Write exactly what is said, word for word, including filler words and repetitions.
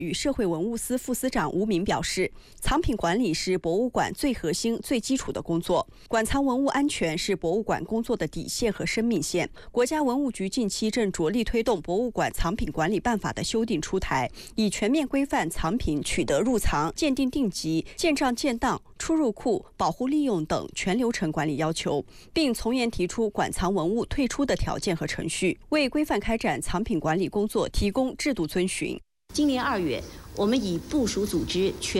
与社会文物司副司长吴敏表示，藏品管理是博物馆最核心、最基础的工作，馆藏文物安全是博物馆工作的底线和生命线。国家文物局近期正着力推动《博物馆藏品管理办法》的修订出台，以全面规范藏品取得入藏、鉴定定级、建账建档、出入库、保护利用等全流程管理要求，并从严提出馆藏文物退出的条件和程序，为规范开展藏品管理工作提供制度遵循。 今年二月，我们已部署组织全